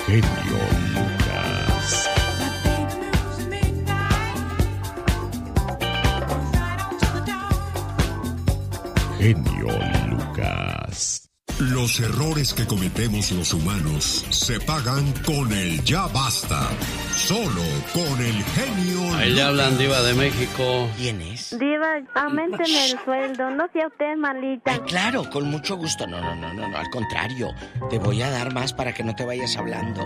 genio Lucas. Genio Lucas. Los errores que cometemos los humanos se pagan con el ya basta. Solo con el genio. Ahí le hablan, Diva de México. ¿Quién es? Diva, auménteme el sueldo, no sea usted malita. Ay, claro, con mucho gusto. No, al contrario. Te voy a dar más para que no te vayas hablando.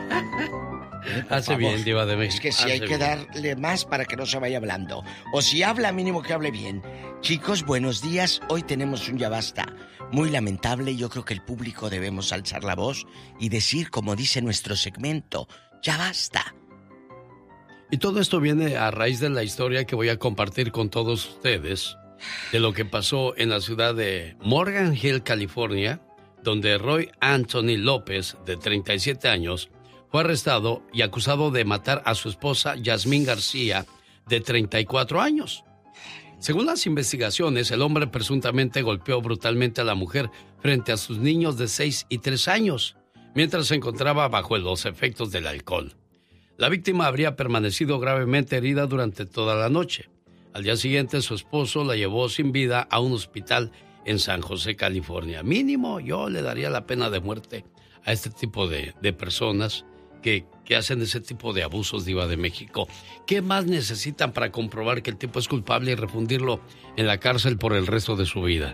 Hace bien, Diva de México. Es que sí hay que darle más para que no se vaya hablando. O si habla, mínimo que hable bien. Chicos, buenos días. Hoy tenemos un ya basta muy lamentable. Yo creo que el público debemos alzar la voz y decir, como dice nuestro segmento, ya basta. Y todo esto viene a raíz de la historia que voy a compartir con todos ustedes de lo que pasó en la ciudad de Morgan Hill, California, donde Roy Anthony López, de 37 años, fue arrestado y acusado de matar a su esposa Yasmín García, de 34 años. Según las investigaciones, el hombre presuntamente golpeó brutalmente a la mujer frente a sus niños de 6 y 3 años, mientras se encontraba bajo los efectos del alcohol. La víctima habría permanecido gravemente herida durante toda la noche. Al día siguiente, su esposo la llevó sin vida a un hospital en San José, California. Mínimo, yo le daría la pena de muerte a este tipo de personas que hacen ese tipo de abusos, Diva de México. ¿Qué más necesitan para comprobar que el tipo es culpable y refundirlo en la cárcel por el resto de su vida?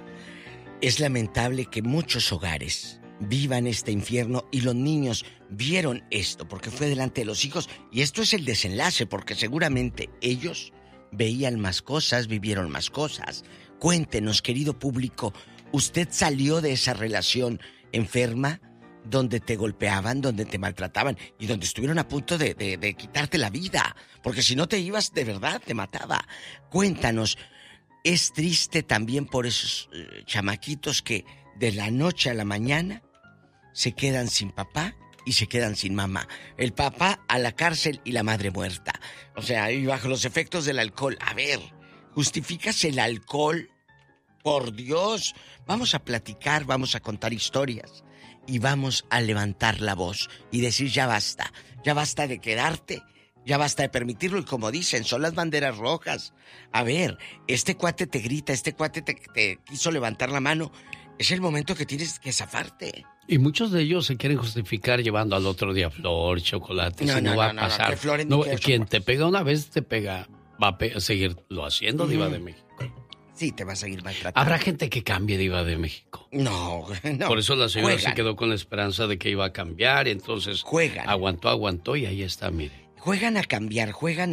Es lamentable que muchos hogares vivan este infierno y los niños vieron esto porque fue delante de los hijos, y esto es el desenlace porque seguramente ellos veían más cosas, vivieron más cosas. Cuéntenos, querido público, ¿usted salió de esa relación enferma donde te golpeaban, donde te maltrataban y donde estuvieron a punto de quitarte la vida? Porque si no te ibas, de verdad te mataba. Cuéntanos. Es triste también por esos chamaquitos que de la noche a la mañana se quedan sin papá y se quedan sin mamá. El papá a la cárcel y la madre muerta. O sea, y bajo los efectos del alcohol. A ver, ¿justificas el alcohol? Por Dios. Vamos a platicar, vamos a contar historias y vamos a levantar la voz y decir ya basta de quedarte, ya basta de permitirlo. Y como dicen, son las banderas rojas. A ver, este cuate te grita, este cuate te quiso levantar la mano. Es el momento que tienes que zafarte. Y muchos de ellos se quieren justificar llevando al otro día flor, chocolate. No va a pasar. Quien te pega una vez, te pega. Va a seguirlo haciendo, Diva de México. Sí, te va a seguir maltratando. ¿Habrá gente que cambie, Diva de México? No. Por eso la señora se quedó con la esperanza de que iba a cambiar, entonces aguantó y ahí está, mire. Juegan a cambiar,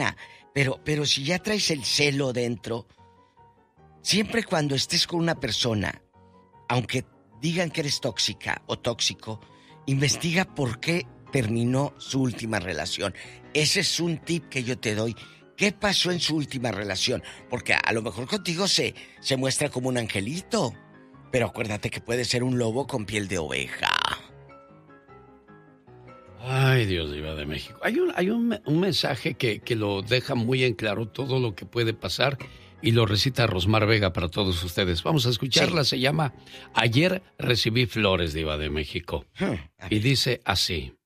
Pero si ya traes el celo dentro, siempre cuando estés con una persona, aunque digan que eres tóxica o tóxico, investiga por qué terminó su última relación. Ese es un tip que yo te doy. ¿Qué pasó en su última relación? Porque a lo mejor contigo se muestra como un angelito, pero acuérdate que puede ser un lobo con piel de oveja. Ay, Dios, Diva de México. Hay un mensaje que lo deja muy en claro todo lo que puede pasar y lo recita Rosmar Vega para todos ustedes. Vamos a escucharla, sí. Se llama Ayer recibí flores, Diva de México. Y dice así.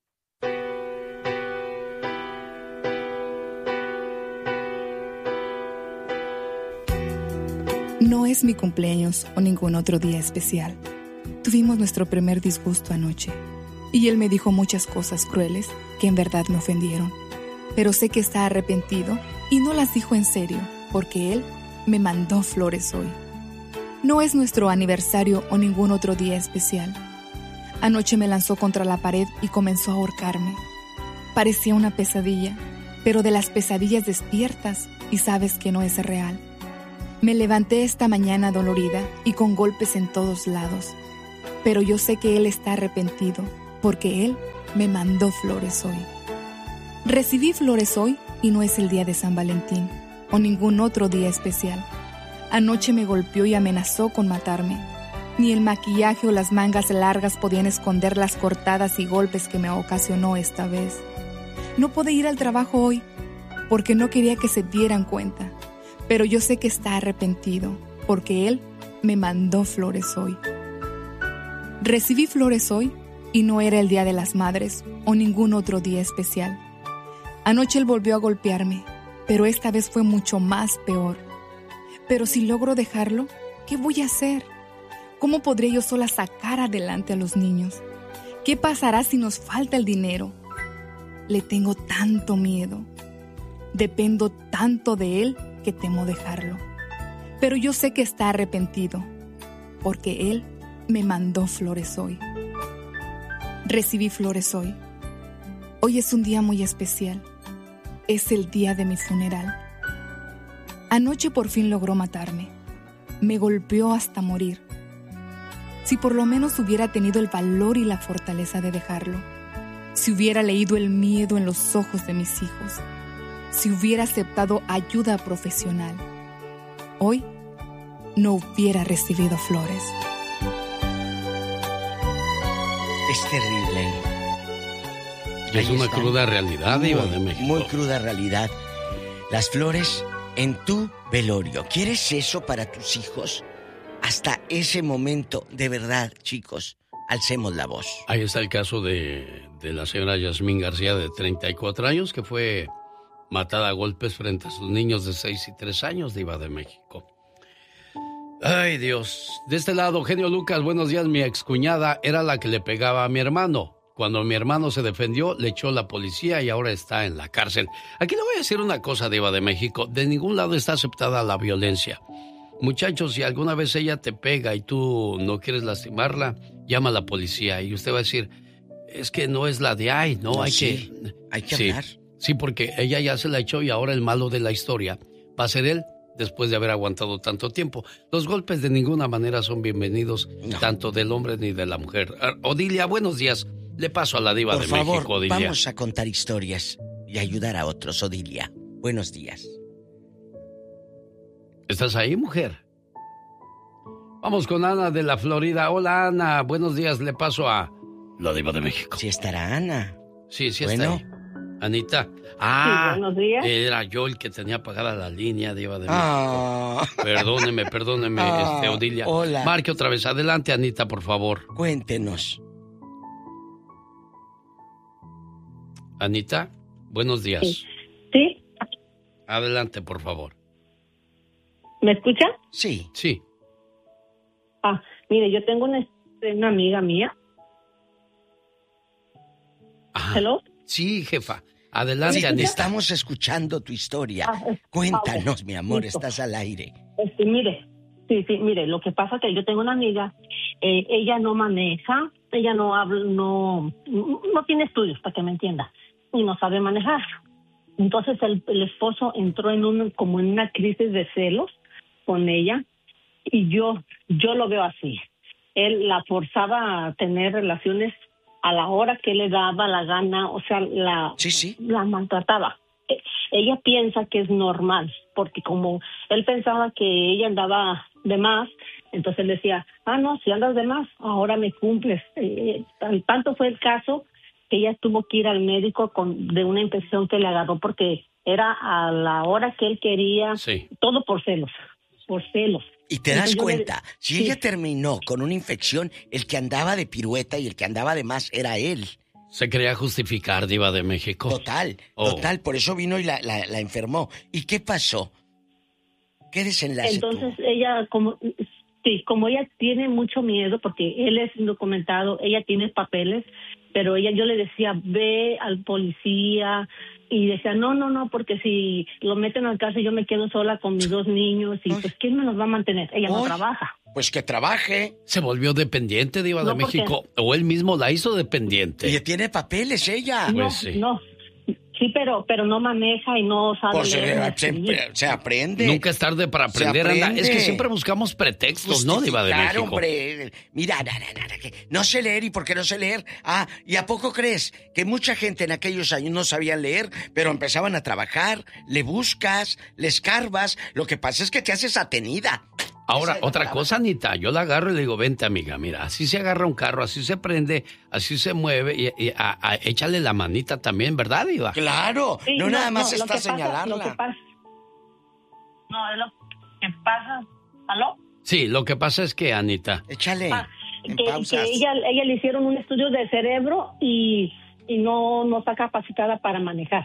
No es mi cumpleaños o ningún otro día especial. Tuvimos nuestro primer disgusto anoche. Y él me dijo muchas cosas crueles que en verdad me ofendieron. Pero sé que está arrepentido y no las dijo en serio, porque él me mandó flores hoy. No es nuestro aniversario o ningún otro día especial. Anoche me lanzó contra la pared y comenzó a ahorcarme. Parecía una pesadilla, pero de las pesadillas despiertas y sabes que no es real. Me levanté esta mañana dolorida y con golpes en todos lados. Pero yo sé que él está arrepentido, porque él me mandó flores hoy. Recibí flores hoy y no es el día de San Valentín o ningún otro día especial. Anoche me golpeó y amenazó con matarme. Ni el maquillaje o las mangas largas podían esconder las cortadas y golpes que me ocasionó esta vez. No pude ir al trabajo hoy porque no quería que se dieran cuenta. Pero yo sé que está arrepentido, porque él me mandó flores hoy. Recibí flores hoy Y no era el Día de las Madres o ningún otro día especial. Anoche él volvió a golpearme, pero esta vez fue mucho más peor. Pero si logro dejarlo, ¿qué voy a hacer? ¿Cómo podré yo sola sacar adelante a los niños? ¿Qué pasará si nos falta el dinero? Le tengo tanto miedo. Dependo tanto de él que temo dejarlo. Pero yo sé que está arrepentido, porque él me mandó flores hoy. Recibí flores hoy. Hoy es un día muy especial. Es el día de mi funeral. Anoche por fin logró matarme. Me golpeó hasta morir. Si por lo menos hubiera tenido el valor y la fortaleza de dejarlo. Si hubiera leído el miedo en los ojos de mis hijos. Si hubiera aceptado ayuda profesional. Hoy no hubiera recibido flores. Es terrible. Es una cruda realidad, Diva de México. Muy cruda realidad. Las flores en tu velorio. ¿Quieres eso para tus hijos? Hasta ese momento, de verdad, chicos, alcemos la voz. Ahí está el caso de la señora Yasmín García, de 34 años, que fue matada a golpes frente a sus niños de 6 y 3 años, Diva de México. Ay, Dios. De este lado, genio Lucas, buenos días. Mi excuñada era la que le pegaba a mi hermano. Cuando mi hermano se defendió, le echó la policía y ahora está en la cárcel. Aquí le voy a decir una cosa, Diva de México. De ningún lado está aceptada la violencia. Muchachos, si alguna vez ella te pega y tú no quieres lastimarla, llama a la policía y usted va a decir, es que no es la de ahí, ¿no? Hay que hablar. Sí, porque ella ya se la echó y ahora el malo de la historia va a ser él después de haber aguantado tanto tiempo. Los golpes de ninguna manera son bienvenidos, tanto del hombre ni de la mujer. Odilia, buenos días. Le paso a la Diva de México, Odilia. Por favor, vamos a contar historias y ayudar a otros, Odilia. Buenos días. ¿Estás ahí, mujer? Vamos con Ana de la Florida. Hola, Ana. Buenos días. Le paso a la Diva de México. Sí estará Ana. Sí, está ahí. Anita. Sí, buenos días. Era yo el que tenía apagada la línea, Diva de México. Perdóneme, Odilia. Hola. Marque otra vez. Adelante, Anita, por favor. Cuéntenos. Anita, buenos días. Sí. Adelante, por favor. ¿Me escucha? Sí. Sí. Mire, yo tengo una amiga mía. Ajá. ¿Hello? Sí, jefa. Adelante, Anita. Estamos escuchando tu historia. Cuéntanos, mi amor, estás al aire. Mire, lo que pasa es que yo tengo una amiga, ella no maneja, ella no habla, no tiene estudios, para que me entienda, y no sabe manejar. Entonces el esposo entró como en una crisis de celos con ella, y yo lo veo así. Él la forzaba a tener relaciones a la hora que le daba la gana, o sea, la maltrataba. Ella piensa que es normal, porque como él pensaba que ella andaba de más, entonces él decía, no, si andas de más, ahora me cumples. Tanto fue el caso que ella tuvo que ir al médico de una infección que le agarró porque era a la hora que él quería, todo por celos. Y te das cuenta, si ella terminó con una infección, el que andaba de pirueta y el que andaba de más era él. Se quería justificar, Diva de México. Total, por eso vino y la enfermó. ¿Y qué pasó? ¿Qué desenlace Entonces tuvo? ella, como ella tiene mucho miedo, porque él es indocumentado, ella tiene papeles, pero yo le decía, ve al policía, y decía, no, porque si lo meten al cárcel yo me quedo sola con mis 2 niños, y pues ¿quién me los va a mantener? Ella no trabaja. Pues que trabaje. Se volvió dependiente, Diva de México, o él mismo la hizo dependiente. Y tiene papeles ella. No. Sí, pero no maneja y no sabe pues leer. Se aprende. Nunca es tarde para aprender, Ana. Es que siempre buscamos pretextos, ¿no, Diva de México? Hombre. Mira, no sé leer, ¿y por qué no sé leer? ¿Y a poco crees que mucha gente en aquellos años no sabían leer, pero empezaban a trabajar? Le buscas, le escarbas, lo que pasa es que te haces atenida. Ahora, otra cosa, Anita, yo la agarro y le digo, vente, amiga, mira, así se agarra un carro, así se prende, así se mueve, y échale la manita también, ¿verdad, Diva? ¡Claro! Sí, no nada más está señalarla. Lo que pasa... ¿Aló? Sí, lo que pasa es que, Anita... Échale. que ella le hicieron un estudio de cerebro y no está capacitada para manejar.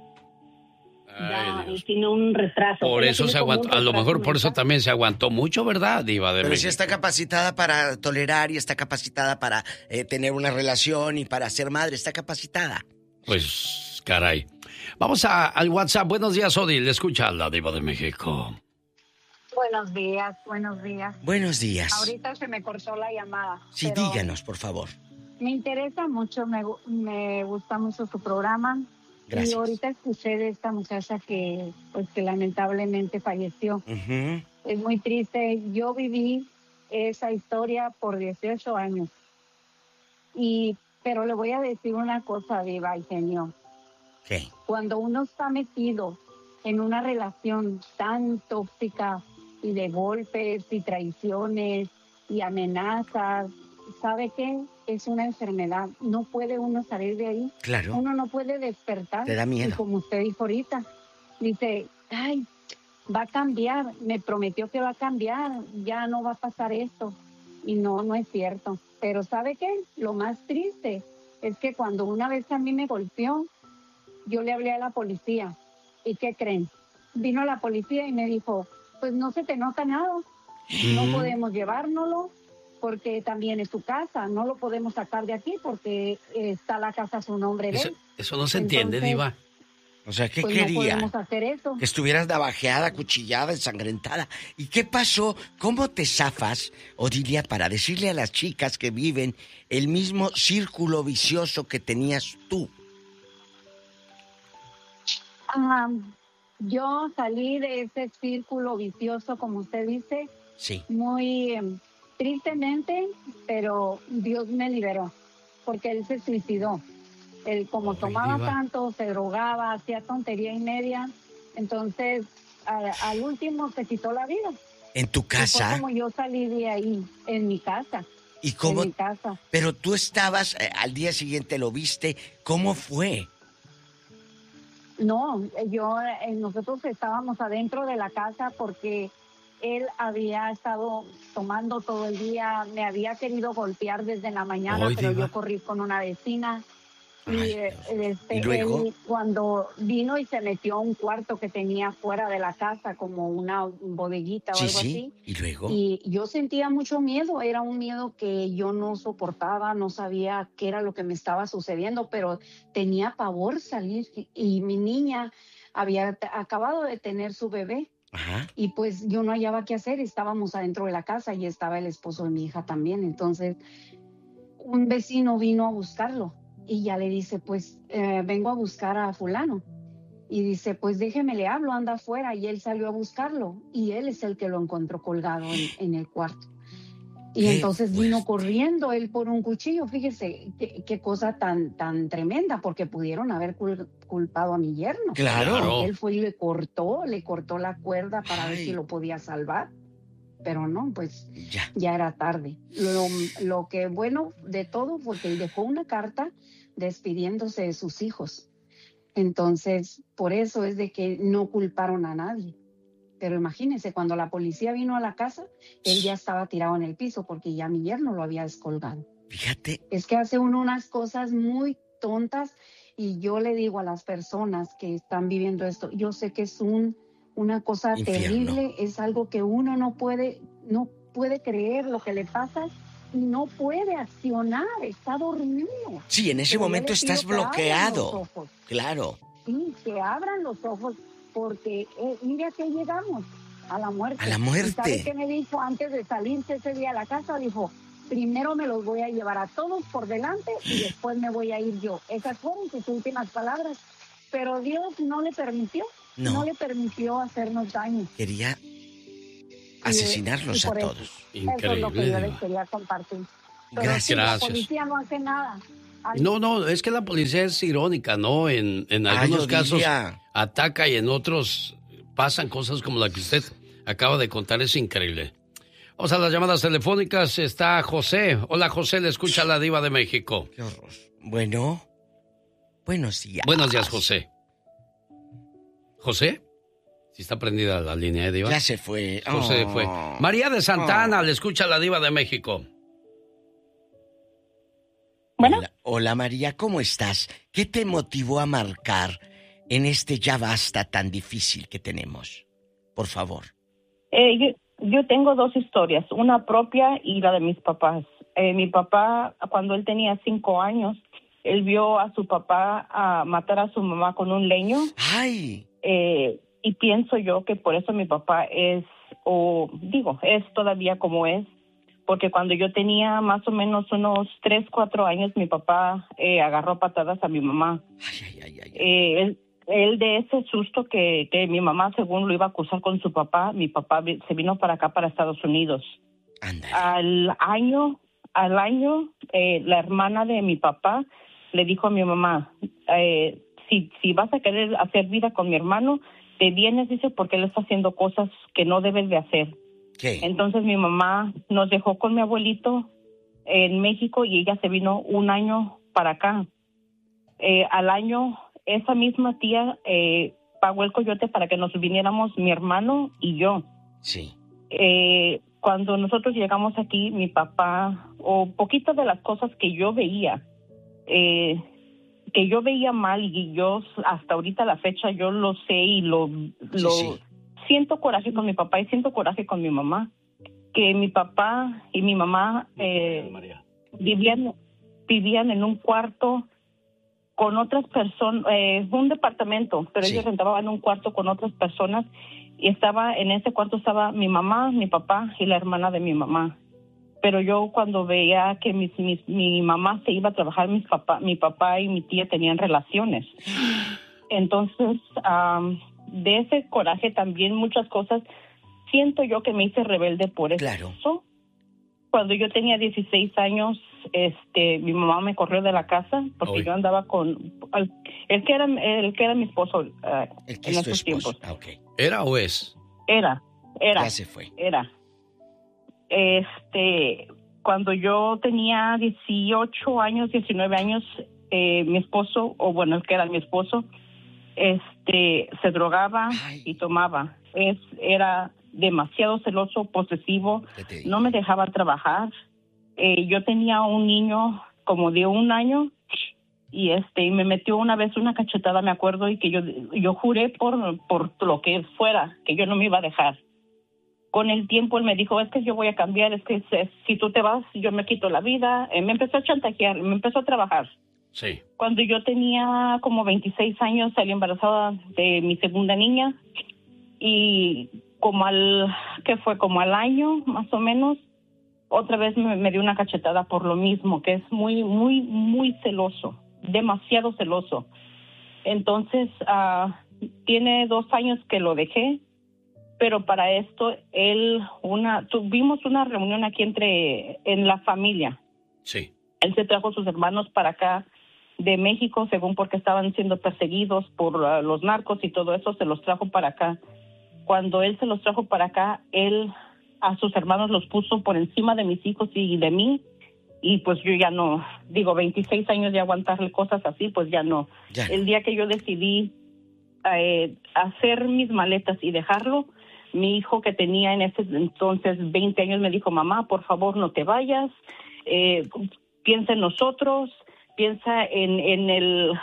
Ya tiene un retraso. Por eso se aguantó, a lo mejor por eso también se aguantó mucho, ¿verdad, Diva de Pero México? sí está capacitada para tolerar y está capacitada para tener una relación y para ser madre, está capacitada. Pues, caray. Vamos al WhatsApp. Buenos días, Odil. Escucha a la Diva de México. Buenos días, buenos días. Buenos días. Ahorita se me cortó la llamada. Sí, díganos, por favor. Me interesa mucho, me gusta mucho su programa. Gracias. Y ahorita escuché de esta muchacha que lamentablemente falleció. Uh-huh. Es muy triste. Yo viví esa historia por 18 años. Pero le voy a decir una cosa, Diva y genio. ¿Qué? Cuando uno está metido en una relación tan tóxica y de golpes y traiciones y amenazas, ¿sabe qué? Es una enfermedad. No puede uno salir de ahí. Claro. Uno no puede despertar. Te da miedo. Y como usted dijo ahorita, dice, ay, va a cambiar. Me prometió que va a cambiar. Ya no va a pasar esto. Y no es cierto. Pero ¿sabe qué? Lo más triste es que cuando una vez a mí me golpeó, yo le hablé a la policía. ¿Y qué creen? Vino la policía y me dijo, pues no se te nota nada. No podemos llevárnoslo porque también es tu casa. No lo podemos sacar de aquí porque está la casa a su nombre de él. Eso no se entiende, Diva. O sea, ¿qué pues quería? No podemos hacer eso. Que estuvieras navajeada, cuchillada, ensangrentada. ¿Y qué pasó? ¿Cómo te zafas, Odilia, para decirle a las chicas que viven el mismo círculo vicioso que tenías tú? Yo salí de ese círculo vicioso, como usted dice, sí, muy tristemente, pero Dios me liberó, porque él se suicidó. Él como tomaba tanto, se drogaba, hacía tontería y media, entonces al último se quitó la vida. ¿En tu casa? Y fue como yo salí de ahí, en mi casa. ¿Y cómo? En mi casa. Pero tú estabas, al día siguiente lo viste, ¿cómo fue? No, nosotros estábamos adentro de la casa porque él había estado tomando todo el día, me había querido golpear desde la mañana, pero Diva. Yo corrí con una vecina. ¿Y luego? Él, cuando vino y se metió a un cuarto que tenía fuera de la casa, como una bodeguita o algo así. ¿Y luego? Y yo sentía mucho miedo, era un miedo que yo no soportaba, no sabía qué era lo que me estaba sucediendo, pero tenía pavor salir. Y mi niña había acabado de tener su bebé. Ajá. Y pues yo no hallaba qué hacer, estábamos adentro de la casa y estaba el esposo de mi hija también. Entonces un vecino vino a buscarlo. Y ya le dice, pues, vengo a buscar a fulano. Y dice, pues déjeme, le hablo, anda afuera. Y él salió a buscarlo. Y él es el que lo encontró colgado en el cuarto. Y entonces vino corriendo él por un cuchillo. Fíjese, qué cosa tan tremenda, porque pudieron haber culpado a mi yerno. Claro. Él fue y le cortó la cuerda para ver si lo podía salvar. Pero no, pues ya era tarde. Lo que bueno de todo fue que él dejó una carta despidiéndose de sus hijos. Entonces, por eso es de que no culparon a nadie. Pero imagínense, cuando la policía vino a la casa, él ya estaba tirado en el piso porque ya mi yerno lo había descolgado. Fíjate. Es que hace uno unas cosas muy tontas y yo le digo a las personas que están viviendo esto, yo sé que es una cosa terrible, es algo que uno no puede creer lo que le pasa y no puede accionar, está dormido. Sí, en ese momento estás bloqueado. Claro. Sí, que abran los ojos porque mire a qué llegamos, a la muerte. A la muerte. ¿Y sabe qué me dijo antes de salirse ese día a la casa? Dijo, primero me los voy a llevar a todos por delante y después me voy a ir yo. Esas fueron sus últimas palabras. Pero Dios no le permitió. No le permitió hacernos daño. Quería asesinarlos a todos. Increíble. Eso es lo que yo les quería compartir. Pero Gracias. la policía no hace nada. No, es que la policía es irónica, ¿no? En algunos casos ataca y en otros pasan cosas como la que usted acaba de contar. Es increíble. Vamos a las llamadas telefónicas. Está José. Hola, José, le escucha la Diva de México. Qué horror. Bueno, buenos días. Buenos días, José. ¿José? Sí está prendida la línea, ¿eh, Diva? Ya se fue. José fue. María de Santa Ana, le escucha la Diva de México. Bueno. Hola María, ¿cómo estás? ¿Qué te motivó a marcar en este ya basta tan difícil que tenemos? Por favor. Yo tengo 2 historias, una propia y la de mis papás. Mi papá, cuando él tenía 5 años, él vio a su papá matar a su mamá con un leño. ¡Ay! Y pienso yo que por eso mi papá es todavía como es, porque cuando yo tenía más o menos unos 3, 4 años, mi papá agarró patadas a mi mamá. Él de ese susto que mi mamá, según lo iba a acusar con su papá, mi papá se vino para acá, para Estados Unidos. Ándale. Al año, la hermana de mi papá le dijo a mi mamá, si vas a querer hacer vida con mi hermano, te vienes, dice, porque él está haciendo cosas que no debes de hacer. ¿Qué? Entonces mi mamá nos dejó con mi abuelito en México y ella se vino un año para acá. Al año, esa misma tía pagó el coyote para que nos viniéramos mi hermano y yo. Sí. Cuando nosotros llegamos aquí, mi papá, o poquitas de las cosas que yo veía mal, y yo hasta ahorita la fecha yo lo sé y Sí. siento coraje con mi papá y siento coraje con mi mamá, que mi papá y mi mamá vivían en un cuarto con otras personas, un departamento, pero ellos rentaban un cuarto con otras personas, y en ese cuarto estaba mi mamá, mi papá y la hermana de mi mamá. Pero yo cuando veía que mi mamá se iba a trabajar, mi papá y mi tía tenían relaciones. Entonces, de ese coraje también muchas cosas, siento yo que me hice rebelde por eso. Claro. Cuando yo tenía 16 años, mi mamá me corrió de la casa porque yo andaba con el que era mi esposo ¿El que en es tu esos esposo? tiempos. Okay. ¿Era o es? Era. Ya se fue. Era. Cuando yo tenía 18 años, 19 años, mi esposo, o bueno, el que era mi esposo, se drogaba y tomaba. Era demasiado celoso, posesivo, no me dejaba trabajar. Yo tenía un niño como de 1 año y me metió una vez una cachetada, me acuerdo, y que yo juré por lo que fuera, que yo no me iba a dejar. Con el tiempo él me dijo, es que yo voy a cambiar, es que si tú te vas, yo me quito la vida. Me empezó a chantajear, me empezó a trabajar. Sí. Cuando yo tenía como 26 años, salí embarazada de mi segunda niña, y como al año, más o menos, otra vez me dio una cachetada por lo mismo, que es muy, muy, muy celoso, demasiado celoso. Entonces, tiene 2 años que lo dejé, pero para esto tuvimos una reunión aquí en la familia. Sí. Él se trajo a sus hermanos para acá de México, según porque estaban siendo perseguidos por los narcos y todo eso, se los trajo para acá. Cuando él se los trajo para acá, él a sus hermanos los puso por encima de mis hijos y de mí, y pues yo ya no, 26 años de aguantarle cosas así, pues ya no. El día que yo decidí hacer mis maletas y dejarlo, mi hijo, que tenía en ese entonces 20 años, me dijo, mamá, por favor, no te vayas, piensa en nosotros, piensa en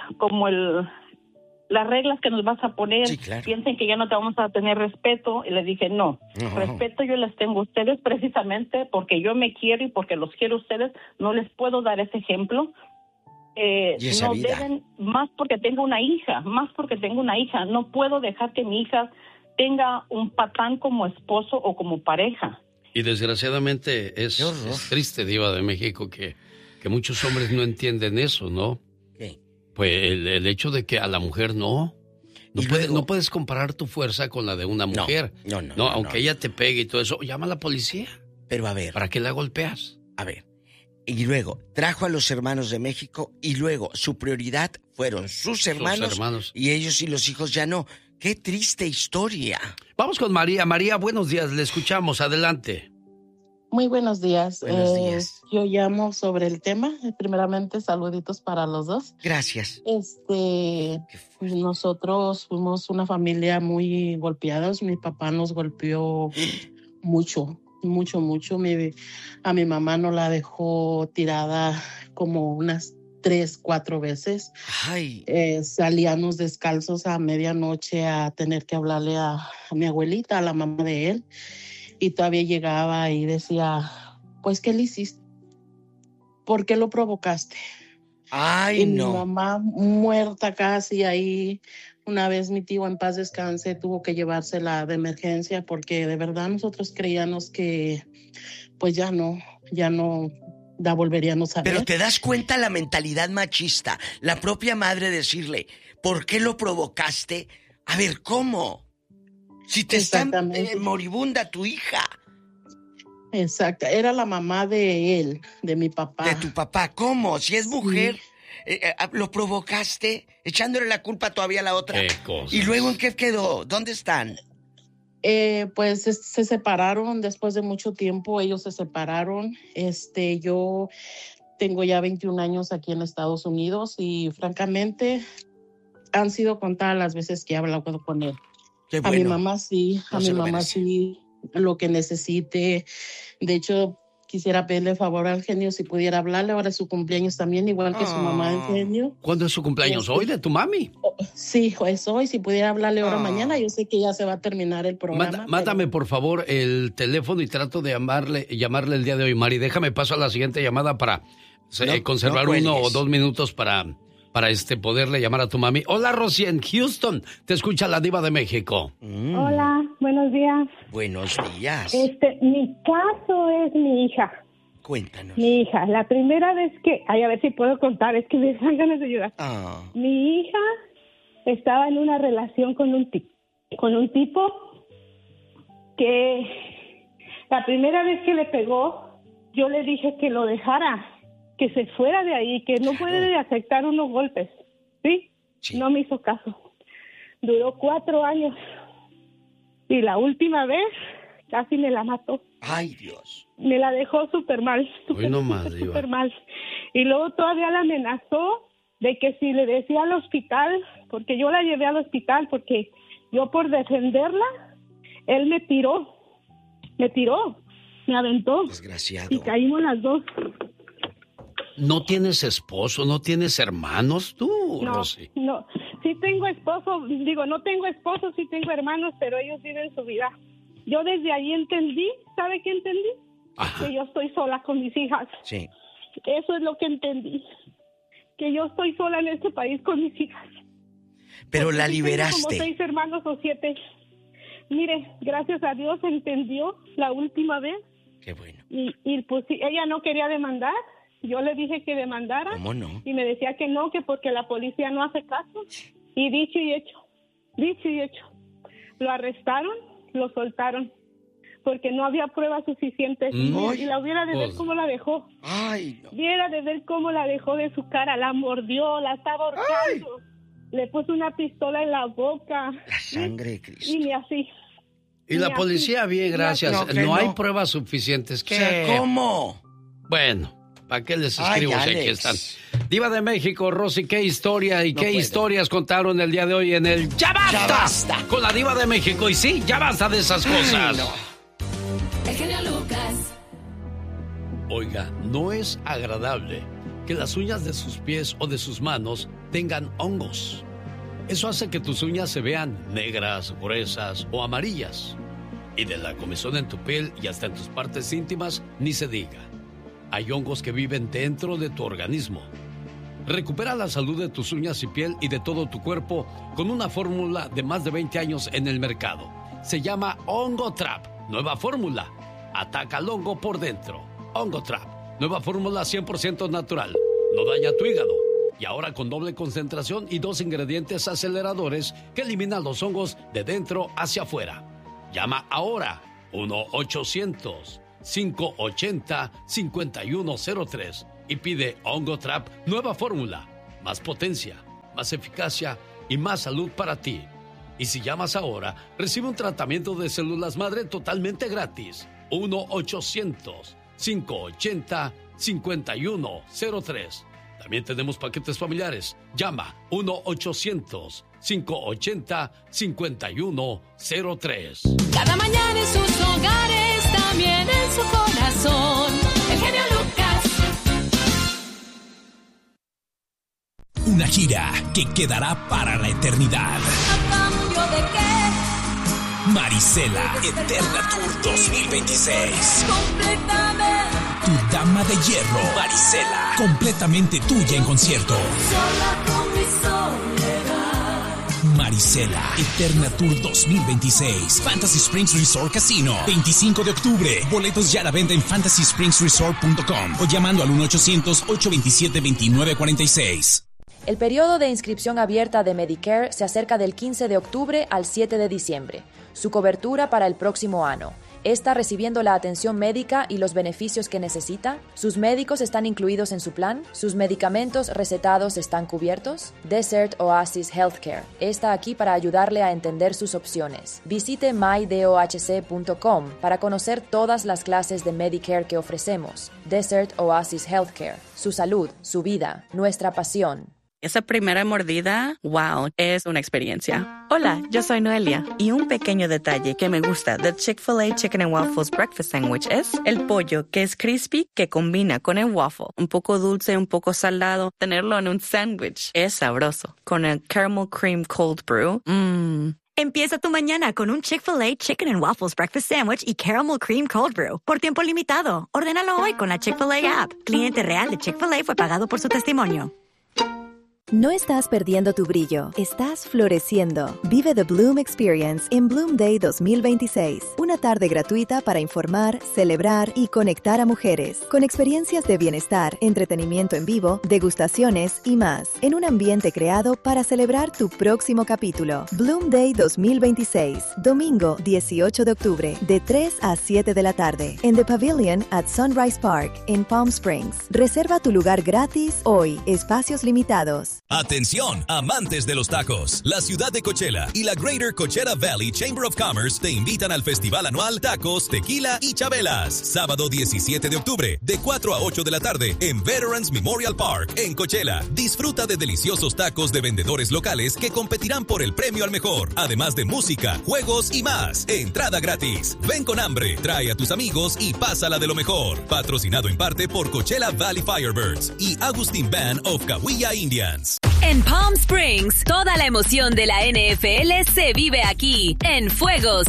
las reglas que nos vas a poner, piensen que ya no te vamos a tener respeto. Y le dije, no, respeto yo les tengo a ustedes precisamente porque yo me quiero y porque los quiero a ustedes, no les puedo dar ese ejemplo. No deben, más porque tengo una hija, no puedo dejar que mi hija tenga un patán como esposo o como pareja. Y desgraciadamente es triste, Diva de México, que muchos hombres no entienden eso, ¿no? ¿Qué? Pues el hecho de que a la mujer no puedes comparar tu fuerza con la de una mujer. No, aunque ella te pegue y todo eso, llama a la policía. Pero a ver. ¿Para qué la golpeas? A ver. Y luego trajo a los hermanos de México y luego su prioridad fueron sus hermanos. Y ellos y los hijos ya no. ¡Qué triste historia! Vamos con María. María, buenos días, le escuchamos, adelante. Muy buenos días. Buenos días. Yo llamo sobre el tema. Primeramente, saluditos para los dos. Gracias. Nosotros fuimos una familia muy golpeados. Mi papá nos golpeó mucho. mucho. A mi mamá no la dejó tirada como unas 3, 4 veces. Ay. Salíamos descalzos a medianoche a tener que hablarle a mi abuelita, a la mamá de él, y todavía llegaba y decía, pues, ¿qué le hiciste? ¿Por qué lo provocaste? Ay, y no. Mi mamá muerta casi ahí. Una vez mi tío, en paz descanse, tuvo que llevársela de emergencia porque de verdad nosotros creíamos que pues ya no la volveríamos a ver. Pero te das cuenta la mentalidad machista, la propia madre decirle, ¿por qué lo provocaste? A ver, ¿cómo? Si te está moribunda tu hija. Exacto, era la mamá de él, de mi papá. De tu papá, ¿cómo? Si es mujer, ¿lo provocaste? Echándole la culpa todavía a la otra. ¿Qué cosas? ¿Y luego en qué quedó? ¿Dónde están? Pues se separaron después de mucho tiempo, ellos se separaron. Yo tengo ya 21 años aquí en Estados Unidos y francamente han sido contadas las veces que he hablado con él. Qué bueno. A mi mamá sí, sí, lo que necesite. De hecho, quisiera pedirle favor al genio si pudiera hablarle. Ahora es su cumpleaños también, igual que su mamá del genio. ¿Cuándo es su cumpleaños? ¿Hoy de tu mami? Sí, es hoy. Si pudiera hablarle ahora mañana, yo sé que ya se va a terminar el programa. Mándame, por favor, el teléfono y trato de llamarle el día de hoy. Mari, déjame paso a la siguiente llamada para conservar 1 o 2 minutos para poderle llamar a tu mami. Hola, Rosy, en Houston. Te escucha la Diva de México. Hola, buenos días. Buenos días. Mi caso es mi hija. Cuéntanos. Mi hija, la primera vez que... Ay, a ver si puedo contar, es que me dan ganas de ayudar. Mi hija estaba en una relación con un tipo que la primera vez que le pegó, yo le dije que lo dejara, que se fuera de ahí, que no puede aceptar unos golpes, ¿sí? No me hizo caso. Duró 4 años y la última vez casi me la mató. ¡Ay, Dios! Me la dejó súper mal, súper mal. Y luego todavía la amenazó de que si le decía al hospital, porque yo la llevé al hospital, porque yo por defenderla, él me tiró, me aventó. Desgraciado. Y caímos las dos. ¿No tienes esposo? ¿No tienes hermanos tú, Rosy? No. Sí tengo esposo, no tengo esposo, sí tengo hermanos, pero ellos viven su vida. Yo desde ahí entendí, ¿sabe qué entendí? Ajá. Que yo estoy sola con mis hijas. Sí. Eso es lo que entendí. Que yo estoy sola en este país con mis hijas. Pero porque la liberaste. Tengo como 6 hermanos o 7. Mire, gracias a Dios entendió la última vez. Qué bueno. Y pues ella no quería demandar. Yo le dije que demandara. ¿Cómo no? Y me decía que no, que porque la policía no hace caso. Y dicho y hecho. Lo arrestaron, lo soltaron. Porque no había pruebas suficientes. Y la hubiera de ver cómo la dejó. Ay, no. Viera de ver cómo la dejó de su cara. La mordió, la estaba ahorcando. Le puso una pistola en la boca. La sangre de Cristo. Y ni así. Y la policía, bien, gracias. No hay pruebas suficientes. ¿Qué? O sea, ¿cómo? Bueno, ¿para qué les escribo si aquí están? Diva de México, Rosy, ¿qué historia y qué historias contaron el día de hoy en el ¡Ya Basta! ¡Ya Basta! Con la Diva de México. Y sí, ya basta de esas cosas. El genio Lucas. Oiga, no es agradable que las uñas de sus pies o de sus manos tengan hongos. Eso hace que tus uñas se vean negras, gruesas o amarillas. Y de la comezón en tu piel y hasta en tus partes íntimas, ni se diga. Hay hongos que viven dentro de tu organismo. Recupera la salud de tus uñas y piel y de todo tu cuerpo con una fórmula de más de 20 años en el mercado. Se llama Hongo Trap. Nueva fórmula. Ataca al hongo por dentro. Hongo Trap. Nueva fórmula 100% natural. No daña tu hígado. Y ahora con doble concentración y 2 ingredientes aceleradores que eliminan los hongos de dentro hacia afuera. Llama ahora 1-800-580-5103 y pide Hongo Trap Nueva Fórmula. Más potencia, más eficacia y más salud para ti. Y si llamas ahora, recibe un tratamiento de células madre totalmente gratis. 1-800-580-5103. También tenemos paquetes familiares. Llama 1-800-580-5103. Cada mañana en sus hogares, también en su corazón. El genio Lucas. Una gira que quedará para la eternidad. ¿A cambio de qué? Marisela Eterna Tour 2026. Completamente. Tu dama de hierro, Marisela, completamente tuya en concierto. Sola con mi soledad. Marisela Eterna Tour 2026. Fantasy Springs Resort Casino. 25 de octubre. Boletos ya a la venta en fantasyspringsresort.com o llamando al 1-800-827-2946. El periodo de inscripción abierta de Medicare se acerca del 15 de octubre al 7 de diciembre. Su cobertura para el próximo año. ¿Está recibiendo la atención médica y los beneficios que necesita? ¿Sus médicos están incluidos en su plan? ¿Sus medicamentos recetados están cubiertos? Desert Oasis Healthcare está aquí para ayudarle a entender sus opciones. Visite mydohc.com para conocer todas las clases de Medicare que ofrecemos. Desert Oasis Healthcare. Su salud, su vida, nuestra pasión. Esa primera mordida, wow, es una experiencia. Hola, yo soy Noelia y un pequeño detalle que me gusta del Chick-fil-A Chicken and Waffles Breakfast Sandwich es el pollo que es crispy que combina con el waffle. Un poco dulce, un poco salado. Tenerlo en un sándwich es sabroso. Con el Caramel Cream Cold Brew, Empieza tu mañana con un Chick-fil-A Chicken and Waffles Breakfast Sandwich y Caramel Cream Cold Brew por tiempo limitado. Ordénalo hoy con la Chick-fil-A app. Cliente real de Chick-fil-A fue pagado por su testimonio. No estás perdiendo tu brillo, estás floreciendo. Vive The Bloom Experience en Bloom Day 2026. Una tarde gratuita para informar, celebrar y conectar a mujeres. Con experiencias de bienestar, entretenimiento en vivo, degustaciones y más. En un ambiente creado para celebrar tu próximo capítulo. Bloom Day 2026. Domingo 18 de octubre, de 3 a 7 de la tarde. En The Pavilion at Sunrise Park, en Palm Springs. Reserva tu lugar gratis hoy. Espacios limitados. Atención, amantes de los tacos. La ciudad de Coachella y la Greater Coachella Valley Chamber of Commerce te invitan al festival anual Tacos, Tequila y Chabelas. Sábado 17 de octubre, de 4 a 8 de la tarde, en Veterans Memorial Park, en Coachella. Disfruta de deliciosos tacos de vendedores locales que competirán por el premio al mejor. Además de música, juegos y más. Entrada gratis. Ven con hambre, trae a tus amigos y pásala de lo mejor. Patrocinado en parte por Coachella Valley Firebirds y Agustin Band of Cahuilla Indians. En Palm Springs, toda la emoción de la NFL se vive aquí, en Fuego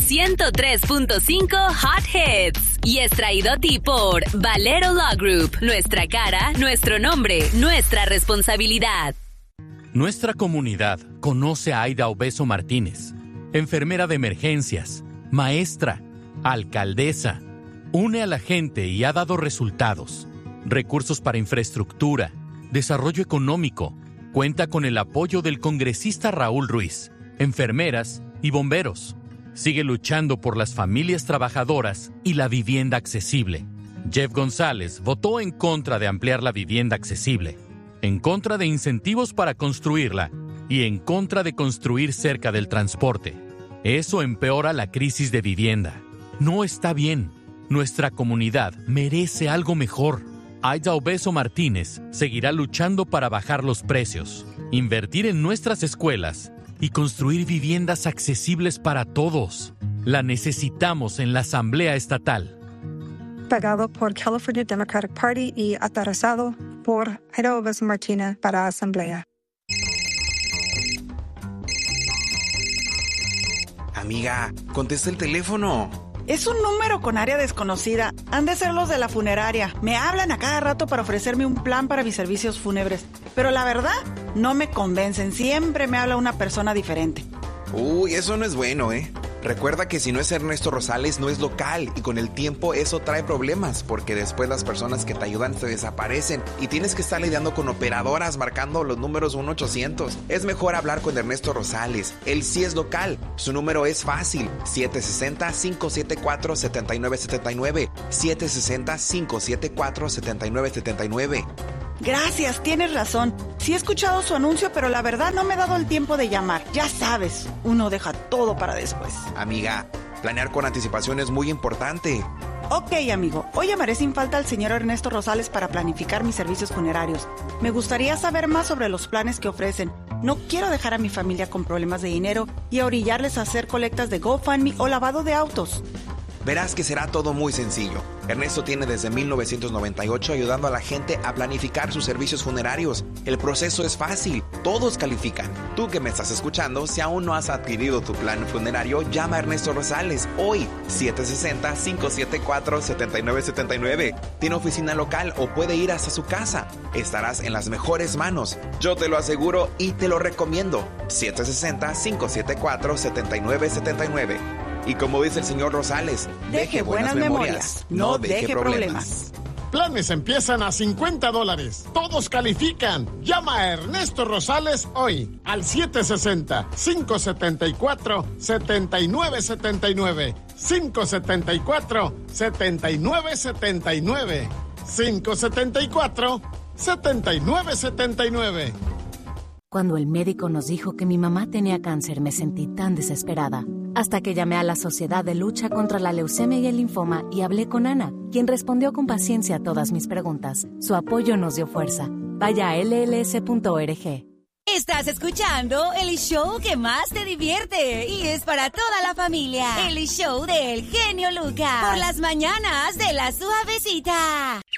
103.5 Hot Hits. Y es traído a ti por Valero Law Group. Nuestra cara, nuestro nombre, nuestra responsabilidad. Nuestra comunidad conoce a Aida Obeso Martínez, enfermera de emergencias, maestra, alcaldesa. Une a la gente y ha dado resultados. Recursos para infraestructura, desarrollo económico. Cuenta con el apoyo del congresista Raúl Ruiz, enfermeras y bomberos. Sigue luchando por las familias trabajadoras y la vivienda accesible. Jeff González votó en contra de ampliar la vivienda accesible, en contra de incentivos para construirla y en contra de construir cerca del transporte. Eso empeora la crisis de vivienda. No está bien. Nuestra comunidad merece algo mejor. Aida Obeso Martínez seguirá luchando para bajar los precios, invertir en nuestras escuelas y construir viviendas accesibles para todos. La necesitamos en la Asamblea Estatal. Pagado por California Democratic Party y aterrizado por Aida Obeso Martínez para Asamblea. Amiga, contesta el teléfono. Es un número con área desconocida. Han de ser los de la funeraria. Me hablan a cada rato para ofrecerme un plan para mis servicios fúnebres. Pero la verdad, no me convencen. Siempre me habla una persona diferente. Uy, eso no es bueno, ¿eh? Recuerda que si no es Ernesto Rosales, no es local. Y con el tiempo eso trae problemas, porque después las personas que te ayudan se desaparecen y tienes que estar lidiando con operadoras marcando los números 1-800. Es mejor hablar con Ernesto Rosales. Él sí es local. Su número es fácil. 760-574-7979. 760-574-7979. Gracias, tienes razón. Sí he escuchado su anuncio, pero la verdad no me he dado el tiempo de llamar. Ya sabes, uno deja todo para después. Amiga, planear con anticipación es muy importante. Ok, amigo, hoy llamaré sin falta al señor Ernesto Rosales para planificar mis servicios funerarios. Me gustaría saber más sobre los planes que ofrecen. No quiero dejar a mi familia con problemas de dinero y orillarles a hacer colectas de GoFundMe o lavado de autos. Verás que será todo muy sencillo. Ernesto tiene desde 1998 ayudando a la gente a planificar sus servicios funerarios. El proceso es fácil, todos califican. Tú que me estás escuchando, si aún no has adquirido tu plan funerario, llama a Ernesto Rosales hoy, 760-574-7979. Tiene oficina local o puede ir hasta su casa. Estarás en las mejores manos. Yo te lo aseguro y te lo recomiendo. 760-574-7979. Y como dice el señor Rosales, deje buenas memorias, no deje problemas. Planes empiezan a $50. Todos califican. Llama a Ernesto Rosales hoy al 760-574-7979. 574-7979. 574-7979. Cuando el médico nos dijo que mi mamá tenía cáncer, me sentí tan desesperada. Hasta que llamé a la Sociedad de Lucha contra la Leucemia y el Linfoma y hablé con Ana, quien respondió con paciencia a todas mis preguntas. Su apoyo nos dio fuerza. Vaya a lls.org. Estás escuchando el show que más te divierte y es para toda la familia. El show del genio Lucas. Por las mañanas de La Suavecita.